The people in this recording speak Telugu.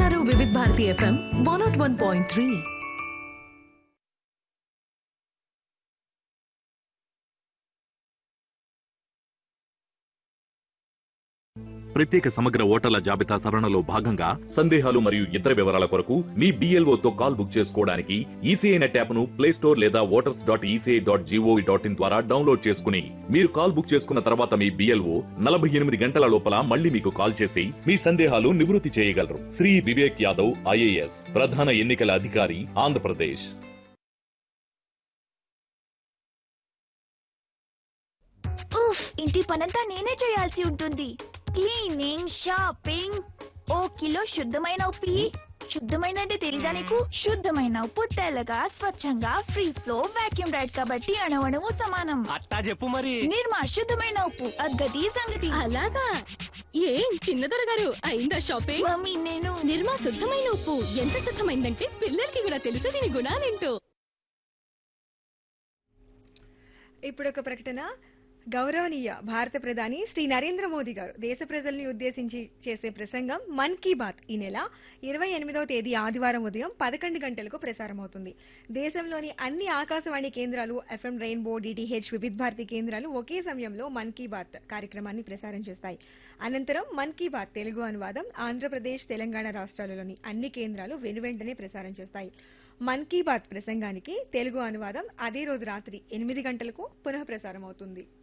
వివిధ భారతి FM 101.3. ప్రత్యేక సమగ్ర ఓటర్ల జాబితా సవరణలో భాగంగా సందేహాలు మరియు ఇతర వివరాల కొరకు మీ BLOతో కాల్ బుక్ చేసుకోవడానికి ఈసీఐ నెట్ యాప్ను ప్లే స్టోర్ లేదా voters.eci.gov.in ద్వారా డౌన్లోడ్ చేసుకుని మీరు కాల్ బుక్ చేసుకున్న తర్వాత మీ BLO 48 గంటల లోపల మళ్ళీ మీకు కాల్ చేసి మీ సందేహాలు నివృత్తి చేయగలరు. శ్రీ వివేక్ యాదవ్ IAS, ప్రధాన ఎన్నికల అధికారి, ఆంధ్రప్రదేశ్. ఇంటి పనంతా నేనే చేయాల్సి ఉంటుంది. క్లీనింగ్, షాపింగ్, ఓ కిలో శుద్ధమైన ఉప్పు, శుద్ధమైన అంటే తెలీదా నీకు? శుద్ధమైన ఉప్పు తెల్లగా స్వచ్ఛంగా ఫ్రీ ఫ్లో వాక్యూమ్ రైడ్ కాబట్టి అణువణువు సమానం. అట్టా చెప్పు మరి. నిర్మా శుద్ధమైన ఉప్పు, అగ్గది సంగతి. అలాగా ఏం చిన్నదొర గారు అయిందా షాపింగ్? మమ్మీ నేను నిర్మా శుద్ధమైన ఉప్పు ఎంత శుద్ధమైందంటే పిల్లలకి కూడా తెలుసు దీని గుణాలేంటో. ఇప్పుడు ఒక ప్రకటన. గౌరవనీయ భారత ప్రధాని శ్రీ నరేంద్ర మోదీ గారు దేశ ప్రజల్ని ఉద్దేశించి చేసే ప్రసంగం మన్ కీ బాత్ ఈ నెల 28వ తేదీ ఆదివారం ఉదయం 11 గంటలకు ప్రసారమవుతుంది. దేశంలోని అన్ని ఆకాశవాణి కేంద్రాలు, FM రెయిన్బో, DTH, వివిధ భారతి కేంద్రాలు ఒకే సమయంలో మన్ కీ బాత్ కార్యక్రమాన్ని ప్రసారం చేస్తాయి. అనంతరం మన్ కీ బాత్ తెలుగు అనువాదం ఆంధ్రప్రదేశ్, తెలంగాణ రాష్ట్రాలలోని అన్ని కేంద్రాలు వెనువెంటనే ప్రసారం చేస్తాయి. మన్ కీ బాత్ ప్రసంగానికి తెలుగు అనువాదం అదే రోజు రాత్రి 8 గంటలకు పునః ప్రసారం అవుతుంది.